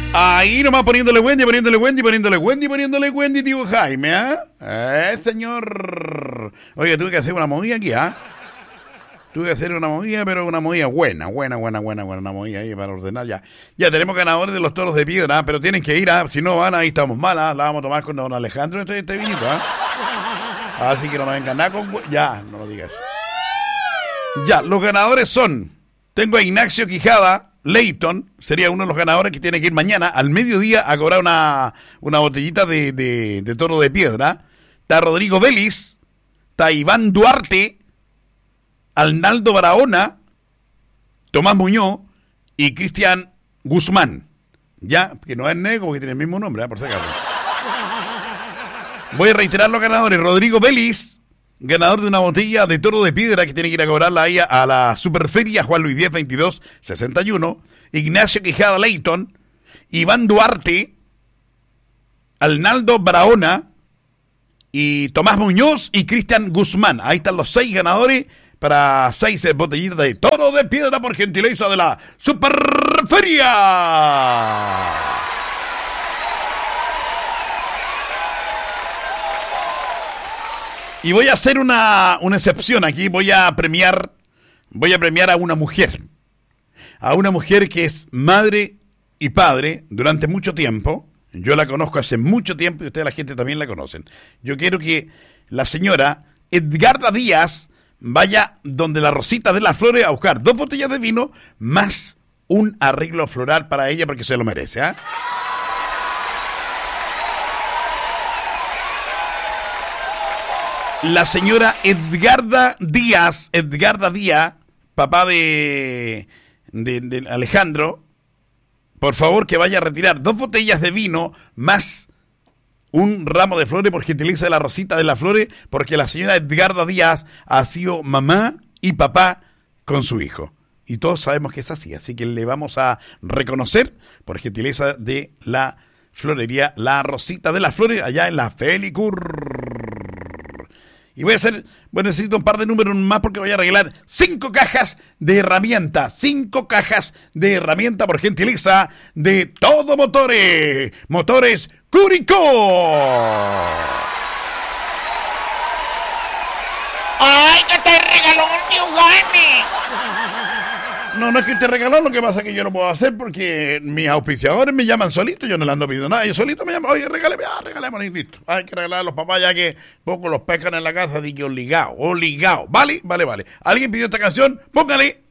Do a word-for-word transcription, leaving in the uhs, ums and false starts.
Ahí nomás poniéndole Wendy, poniéndole Wendy, poniéndole Wendy, poniéndole Wendy, tío Jaime, ¿ah? ¿eh? Eh, señor. Oye, tuve que hacer una movida aquí, ¿ah? ¿eh? Tuve que hacer una movida, pero una movida buena, buena, buena, buena, buena, una movida ahí para ordenar ya. Ya tenemos ganadores de los toros de piedra, pero tienen que ir, ¿ah? Si no van, ahí estamos mal, ¿ah? La vamos a tomar con don Alejandro este, este vinito, ¿ah? Así que no nos vengan nada con... Ya, no lo digas. Ya, los ganadores son... Tengo a Ignacio Quijada Leighton, sería uno de los ganadores que tiene que ir mañana al mediodía a cobrar una, una botellita de, de, de toro de piedra. Está Rodrigo Vélez, está Iván Duarte, Arnaldo Barahona, Tomás Muñoz y Cristian Guzmán. Ya, que no es negro, que tiene el mismo nombre, ¿eh? Por si acaso. Voy a reiterar los ganadores. Rodrigo Vélez, ganador de una botella de toro de piedra que tiene que ir a cobrarla ahí a, a la Superferia Juan Luis diez veintidós sesenta y uno. Ignacio Quijada Leighton, Iván Duarte, Arnaldo Barahona y Tomás Muñoz y Cristian Guzmán. Ahí están los seis ganadores para seis botellitas de toro de piedra por gentileza de la Superferia. Y voy a hacer una, una excepción aquí, voy a premiar, voy a premiar a una mujer, a una mujer que es madre y padre durante mucho tiempo. Yo la conozco hace mucho tiempo y ustedes la gente también la conocen. Yo quiero que la señora Edgarda Díaz vaya donde la Rosita de las Flores a buscar dos botellas de vino más un arreglo floral para ella porque se lo merece, ¿ah? ¿eh? La señora Edgarda Díaz, Edgarda Díaz, papá de, de, de Alejandro, por favor que vaya a retirar dos botellas de vino más un ramo de flores por gentileza de la Rosita de las Flores, porque la señora Edgarda Díaz ha sido mamá y papá con su hijo. Y todos sabemos que es así, así que le vamos a reconocer por gentileza de la florería La Rosita de las Flores, allá en la Felicur. Y voy a hacer, bueno, necesito un par de números más porque voy a regalar cinco cajas de herramienta, cinco cajas de herramienta por gentileza de Todo Motores, Motores Curicó. ¡Ay, que te regaló un New Gane! No, no es que te regaló, lo que pasa es que yo no puedo hacer porque mis auspiciadores me llaman solitos, yo no les ando pidiendo nada, yo solito me llaman, oye, regáleme, ah, regalemos y listo. Hay que regalar a los papás ya que poco los pescan en la casa, así que obligado, obligado. ¿Vale? Vale, vale. ¿Alguien pidió esta canción? Póngale.